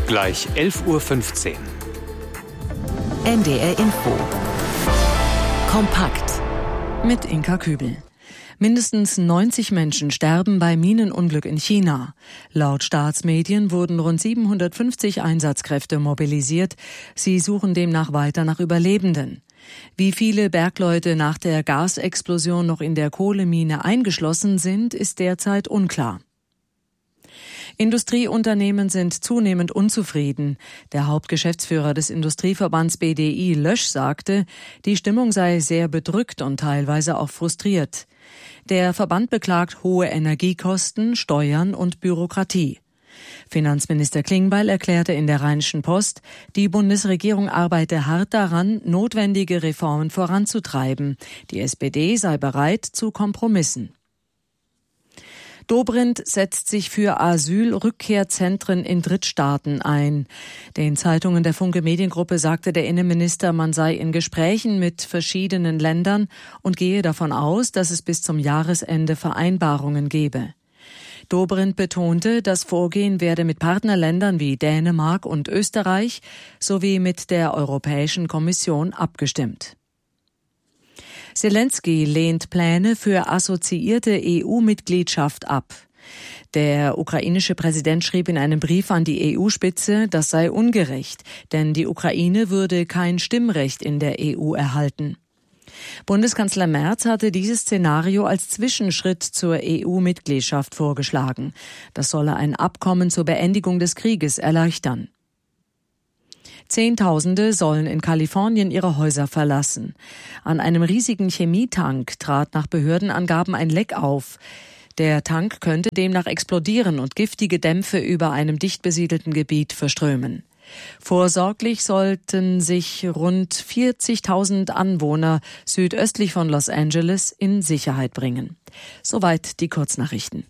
Gleich 11:15 Uhr. NDR Info. Kompakt. Mit Inka Kübel. Mindestens 90 Menschen sterben bei Minenunglück in China. Laut Staatsmedien wurden rund 750 Einsatzkräfte mobilisiert. Sie suchen demnach weiter nach Überlebenden. Wie viele Bergleute nach der Gasexplosion noch in der Kohlemine eingeschlossen sind, ist derzeit unklar. Industrieunternehmen sind zunehmend unzufrieden. Der Hauptgeschäftsführer des Industrieverbands BDI, Lösch, sagte, die Stimmung sei sehr bedrückt und teilweise auch frustriert. Der Verband beklagt hohe Energiekosten, Steuern und Bürokratie. Finanzminister Klingbeil erklärte in der Rheinischen Post, die Bundesregierung arbeite hart daran, notwendige Reformen voranzutreiben. Die SPD sei bereit zu Kompromissen. Dobrindt setzt sich für Asylrückkehrzentren in Drittstaaten ein. Den Zeitungen der Funke Mediengruppe sagte der Innenminister, man sei in Gesprächen mit verschiedenen Ländern und gehe davon aus, dass es bis zum Jahresende Vereinbarungen gebe. Dobrindt betonte, das Vorgehen werde mit Partnerländern wie Dänemark und Österreich sowie mit der Europäischen Kommission abgestimmt. Selenskyj lehnt Pläne für assoziierte EU-Mitgliedschaft ab. Der ukrainische Präsident schrieb in einem Brief an die EU-Spitze, das sei ungerecht, denn die Ukraine würde kein Stimmrecht in der EU erhalten. Bundeskanzler Merz hatte dieses Szenario als Zwischenschritt zur EU-Mitgliedschaft vorgeschlagen. Das solle ein Abkommen zur Beendigung des Krieges erleichtern. Zehntausende sollen in Kalifornien ihre Häuser verlassen. An einem riesigen Chemietank trat nach Behördenangaben ein Leck auf. Der Tank könnte demnach explodieren und giftige Dämpfe über einem dicht besiedelten Gebiet verströmen. Vorsorglich sollten sich rund 40.000 Anwohner südöstlich von Los Angeles in Sicherheit bringen. Soweit die Kurznachrichten.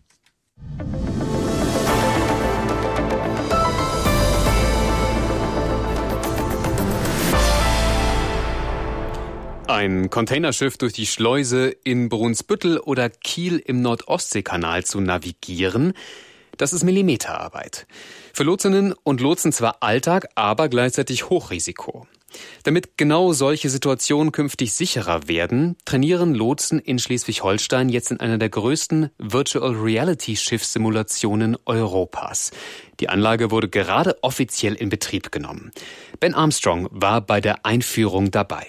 Ein Containerschiff durch die Schleuse in Brunsbüttel oder Kiel im Nord-Ostsee-Kanal zu navigieren, das ist Millimeterarbeit. Für Lotsinnen und Lotsen zwar Alltag, aber gleichzeitig Hochrisiko. Damit genau solche Situationen künftig sicherer werden, trainieren Lotsen in Schleswig-Holstein jetzt in einer der größten Virtual-Reality-Schiffssimulationen Europas. Die Anlage wurde gerade offiziell in Betrieb genommen. Ben Armstrong war bei der Einführung dabei.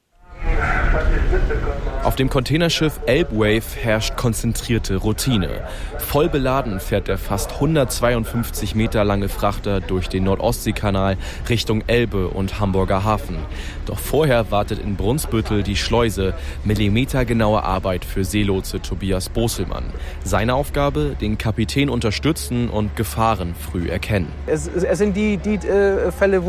Auf dem Containerschiff Elbwave herrscht konzentrierte Routine. Voll beladen fährt der fast 152 Meter lange Frachter durch den Nord-Ostsee-Kanal Richtung Elbe und Hamburger Hafen. Doch vorher wartet in Brunsbüttel die Schleuse, millimetergenaue Arbeit für Seelotse Tobias Boselmann. Seine Aufgabe, den Kapitän unterstützen und Gefahren früh erkennen. Es sind die Fälle,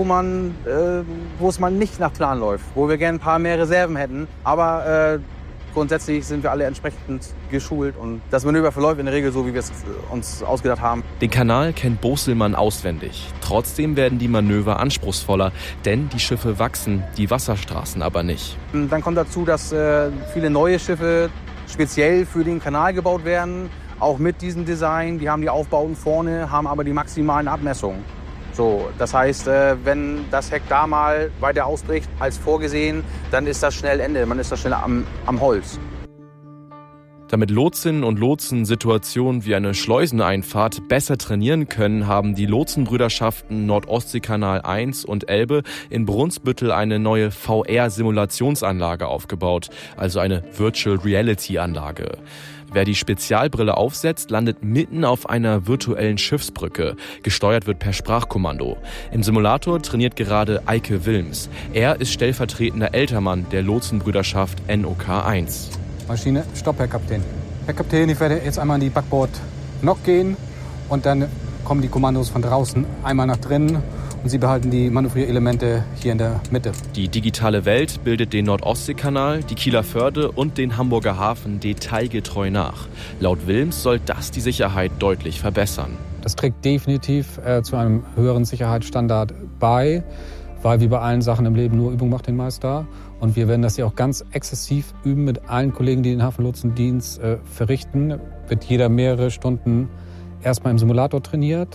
wo es mal nicht nach Plan läuft, wo wir gerne ein paar mehr Reserven hätten, aber grundsätzlich sind wir alle entsprechend geschult und das Manöver verläuft in der Regel so, wie wir es uns ausgedacht haben. Den Kanal kennt Boselmann auswendig. Trotzdem werden die Manöver anspruchsvoller, denn die Schiffe wachsen, die Wasserstraßen aber nicht. Dann kommt dazu, dass viele neue Schiffe speziell für den Kanal gebaut werden, auch mit diesem Design. Die haben die Aufbauten vorne, haben aber die maximalen Abmessungen. So, das heißt, wenn das Heck da mal weiter ausbricht als vorgesehen, dann ist das schnell Ende. Man ist da schnell am Holz. Damit Lotsinnen und Lotsen Situationen wie eine Schleuseneinfahrt besser trainieren können, haben die Lotsenbrüderschaften Nord-Ostsee-Kanal 1 und Elbe in Brunsbüttel eine neue VR-Simulationsanlage aufgebaut, also eine Virtual-Reality-Anlage. Wer die Spezialbrille aufsetzt, landet mitten auf einer virtuellen Schiffsbrücke. Gesteuert wird per Sprachkommando. Im Simulator trainiert gerade Eike Wilms. Er ist stellvertretender Ältermann der Lotsenbrüderschaft NOK 1. Maschine, Stopp, Herr Kapitän. Herr Kapitän, ich werde jetzt einmal an die Backbord-Nock gehen und dann kommen die Kommandos von draußen einmal nach drinnen. Und Sie behalten die Manövrierelemente hier in der Mitte. Die digitale Welt bildet den Nord-Ostsee-Kanal, die Kieler Förde und den Hamburger Hafen detailgetreu nach. Laut Wilms soll das die Sicherheit deutlich verbessern. Das trägt definitiv zu einem höheren Sicherheitsstandard bei, weil wie bei allen Sachen im Leben nur Übung macht den Meister. Und wir werden das ja auch ganz exzessiv üben mit allen Kollegen, die den Hafenlotsendienst verrichten. Wird jeder mehrere Stunden erstmal im Simulator trainiert,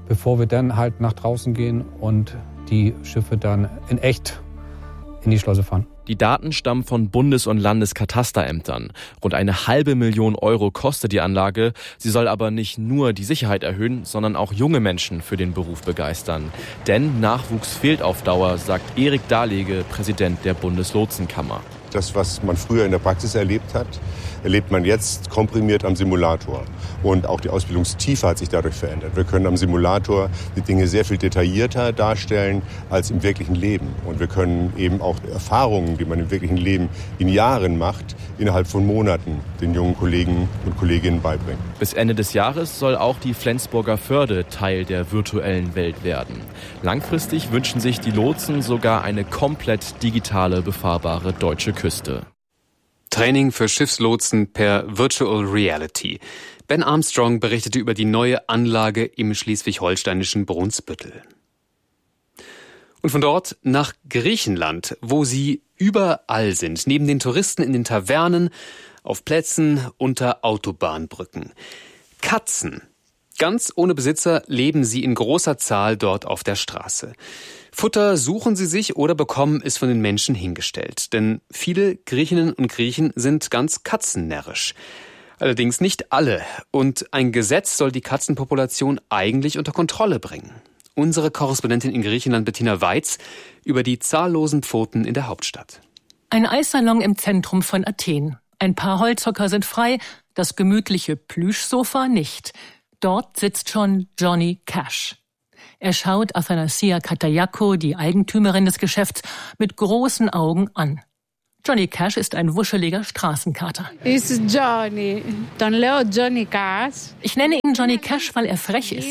bevor wir dann halt nach draußen gehen und die Schiffe dann in echt in die Schleuse fahren. Die Daten stammen von Bundes- und Landeskatasterämtern. Rund 500.000 Euro kostet die Anlage. Sie soll aber nicht nur die Sicherheit erhöhen, sondern auch junge Menschen für den Beruf begeistern. Denn Nachwuchs fehlt auf Dauer, sagt Erik Dahlege, Präsident der Bundeslotsenkammer. Das, was man früher in der Praxis erlebt hat, erlebt man jetzt komprimiert am Simulator. Und auch die Ausbildungstiefe hat sich dadurch verändert. Wir können am Simulator die Dinge sehr viel detaillierter darstellen als im wirklichen Leben. Und wir können eben auch Erfahrungen, die man im wirklichen Leben in Jahren macht, innerhalb von Monaten den jungen Kollegen und Kolleginnen beibringen. Bis Ende des Jahres soll auch die Flensburger Förde Teil der virtuellen Welt werden. Langfristig wünschen sich die Lotsen sogar eine komplett digitale, befahrbare deutsche Küste. Training für Schiffslotsen per Virtual Reality. Ben Armstrong berichtete über die neue Anlage im schleswig-holsteinischen Brunsbüttel. Und von dort nach Griechenland, wo sie überall sind, neben den Touristen in den Tavernen, auf Plätzen, unter Autobahnbrücken. Katzen. Ganz ohne Besitzer leben sie in großer Zahl dort auf der Straße. Futter suchen sie sich oder bekommen es von den Menschen hingestellt. Denn viele Griechinnen und Griechen sind ganz katzennärrisch. Allerdings nicht alle. Und ein Gesetz soll die Katzenpopulation eigentlich unter Kontrolle bringen. Unsere Korrespondentin in Griechenland, Bettina Weitz, über die zahllosen Pfoten in der Hauptstadt. Ein Eissalon im Zentrum von Athen. Ein paar Holzhocker sind frei, das gemütliche Plüschsofa nicht. Dort sitzt schon Johnny Cash. Er schaut Athanasia Katayako, die Eigentümerin des Geschäfts, mit großen Augen an. Johnny Cash ist ein wuscheliger Straßenkater. It's Johnny. Don Leo Johnny Cash. Ich nenne ihn Johnny Cash, weil er frech ist.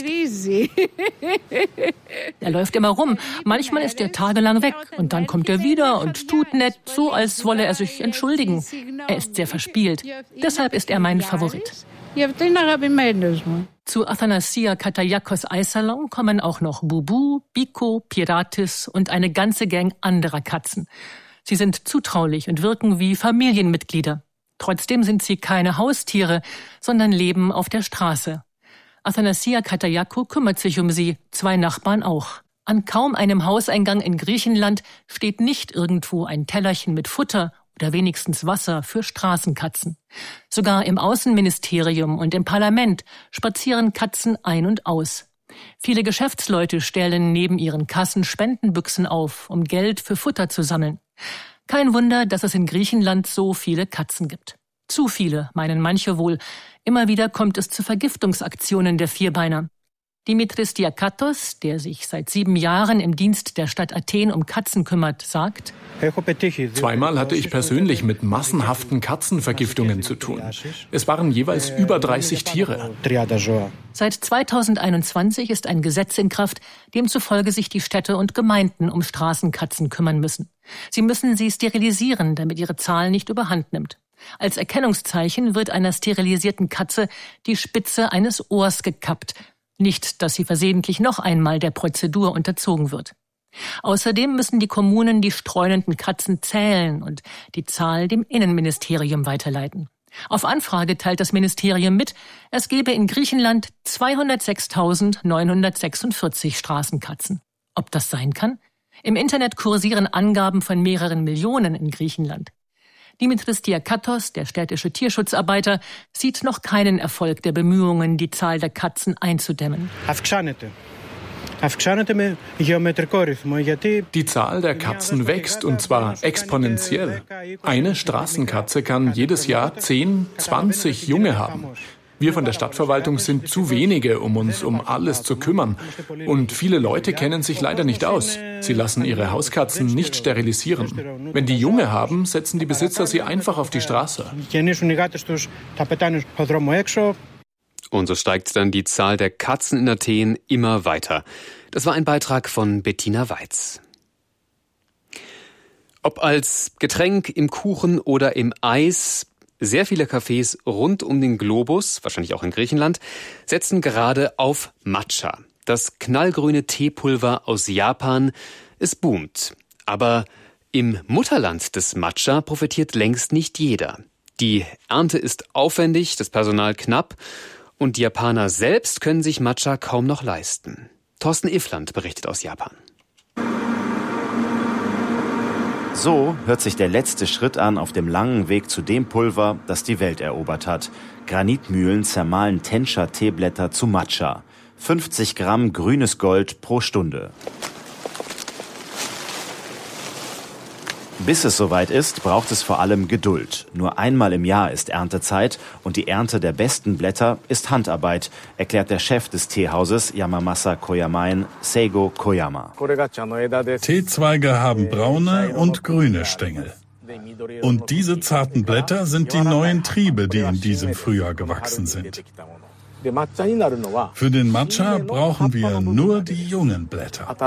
Er läuft immer rum. Manchmal ist er tagelang weg und dann kommt er wieder und tut nett, so als wolle er sich entschuldigen. Er ist sehr verspielt. Deshalb ist er mein Favorit. Zu Athanasia Katayakos Eissalon kommen auch noch Bubu, Biko, Piratis und eine ganze Gang anderer Katzen. Sie sind zutraulich und wirken wie Familienmitglieder. Trotzdem sind sie keine Haustiere, sondern leben auf der Straße. Athanasia Katayako kümmert sich um sie, 2 Nachbarn auch. An kaum einem Hauseingang in Griechenland steht nicht irgendwo ein Tellerchen mit Futter oder wenigstens Wasser für Straßenkatzen. Sogar im Außenministerium und im Parlament spazieren Katzen ein und aus. Viele Geschäftsleute stellen neben ihren Kassen Spendenbüchsen auf, um Geld für Futter zu sammeln. Kein Wunder, dass es in Griechenland so viele Katzen gibt. Zu viele, meinen manche wohl. Immer wieder kommt es zu Vergiftungsaktionen der Vierbeiner. Dimitris Diakatos, der sich seit 7 Jahren im Dienst der Stadt Athen um Katzen kümmert, sagt: 2-mal hatte ich persönlich mit massenhaften Katzenvergiftungen zu tun. Es waren jeweils über 30 Tiere. Seit 2021 ist ein Gesetz in Kraft, demzufolge sich die Städte und Gemeinden um Straßenkatzen kümmern müssen. Sie müssen sie sterilisieren, damit ihre Zahl nicht überhand nimmt. Als Erkennungszeichen wird einer sterilisierten Katze die Spitze eines Ohrs gekappt. Nicht, dass sie versehentlich noch einmal der Prozedur unterzogen wird. Außerdem müssen die Kommunen die streunenden Katzen zählen und die Zahl dem Innenministerium weiterleiten. Auf Anfrage teilt das Ministerium mit, es gebe in Griechenland 206.946 Straßenkatzen. Ob das sein kann? Im Internet kursieren Angaben von mehreren Millionen in Griechenland. Dimitris Diakatos, der städtische Tierschutzarbeiter, sieht noch keinen Erfolg der Bemühungen, die Zahl der Katzen einzudämmen. Die Zahl der Katzen wächst, und zwar exponentiell. Eine Straßenkatze kann jedes Jahr 10, 20 Junge haben. Wir von der Stadtverwaltung sind zu wenige, um uns um alles zu kümmern. Und viele Leute kennen sich leider nicht aus. Sie lassen ihre Hauskatzen nicht sterilisieren. Wenn die Junge haben, setzen die Besitzer sie einfach auf die Straße. Und so steigt dann die Zahl der Katzen in Athen immer weiter. Das war ein Beitrag von Bettina Weitz. Ob als Getränk, im Kuchen oder im Eis, sehr viele Cafés rund um den Globus, wahrscheinlich auch in Griechenland, setzen gerade auf Matcha. Das knallgrüne Teepulver aus Japan, es boomt. Aber im Mutterland des Matcha profitiert längst nicht jeder. Die Ernte ist aufwendig, das Personal knapp Und die Japaner selbst können sich Matcha kaum noch leisten. Thorsten Iffland berichtet aus Japan. So hört sich der letzte Schritt an auf dem langen Weg zu dem Pulver, das die Welt erobert hat. Granitmühlen zermahlen Tensha-Teeblätter zu Matcha. 50 Gramm grünes Gold pro Stunde. Bis es soweit ist, braucht es vor allem Geduld. Nur einmal im Jahr ist Erntezeit und die Ernte der besten Blätter ist Handarbeit, erklärt der Chef des Teehauses Yamamasa Koyamaen, Seigo Koyama. Teezweige haben braune und grüne Stängel. Und diese zarten Blätter sind die neuen Triebe, die in diesem Frühjahr gewachsen sind. Für den Matcha brauchen wir nur die jungen Blätter.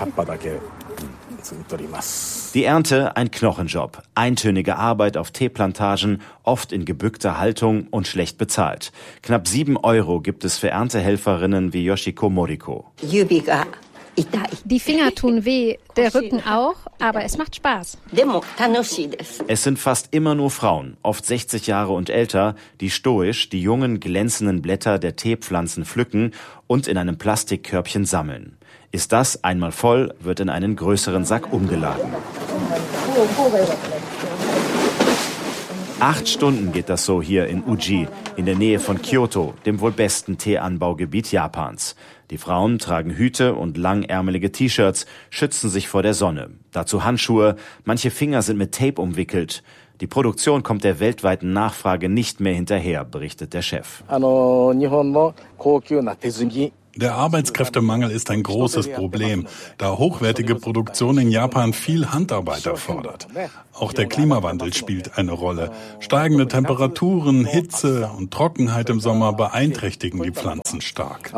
Die Ernte ein Knochenjob, eintönige Arbeit auf Teeplantagen, oft in gebückter Haltung und schlecht bezahlt. Knapp 7 € gibt es für Erntehelferinnen wie Yoshiko Moriko. Die Finger tun weh, der Rücken auch, aber es macht Spaß. Es sind fast immer nur Frauen, oft 60 Jahre und älter, die stoisch die jungen glänzenden Blätter der Teepflanzen pflücken und in einem Plastikkörbchen sammeln. Ist das einmal voll, wird in einen größeren Sack umgeladen. 8 Stunden geht das so hier in Uji, in der Nähe von Kyoto, dem wohl besten Teeanbaugebiet Japans. Die Frauen tragen Hüte und langärmelige T-Shirts, schützen sich vor der Sonne. Dazu Handschuhe, manche Finger sind mit Tape umwickelt. Die Produktion kommt der weltweiten Nachfrage nicht mehr hinterher, berichtet der Chef. Der Arbeitskräftemangel ist ein großes Problem, da hochwertige Produktion in Japan viel Handarbeit erfordert. Auch der Klimawandel spielt eine Rolle. Steigende Temperaturen, Hitze und Trockenheit im Sommer beeinträchtigen die Pflanzen stark.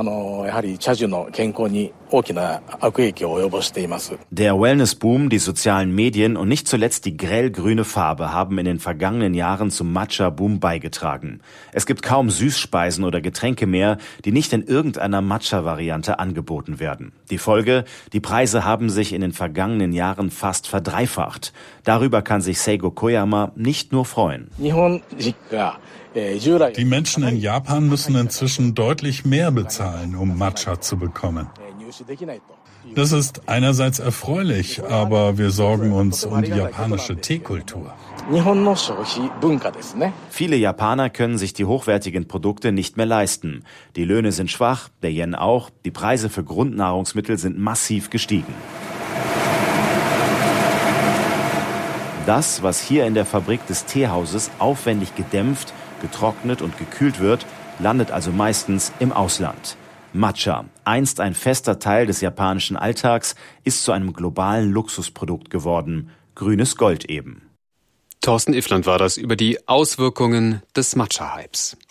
Der Wellness-Boom, die sozialen Medien und nicht zuletzt die grellgrüne Farbe haben in den vergangenen Jahren zum Matcha-Boom beigetragen. Es gibt kaum Süßspeisen oder Getränke mehr, die nicht in irgendeiner Matcha-Variante angeboten werden. Die Folge: Die Preise haben sich in den vergangenen Jahren fast verdreifacht. Darüber kann sich Seigo Koyama nicht nur freuen. Die Menschen in Japan müssen inzwischen deutlich mehr bezahlen, um Matcha zu bekommen. Das ist einerseits erfreulich, aber wir sorgen uns um die japanische Teekultur. Viele Japaner können sich die hochwertigen Produkte nicht mehr leisten. Die Löhne sind schwach, der Yen auch, die Preise für Grundnahrungsmittel sind massiv gestiegen. Das, was hier in der Fabrik des Teehauses aufwendig gedämpft, getrocknet und gekühlt wird, landet also meistens im Ausland. Matcha, einst ein fester Teil des japanischen Alltags, ist zu einem globalen Luxusprodukt geworden. Grünes Gold eben. Thorsten Iffland war das über die Auswirkungen des Matcha-Hypes.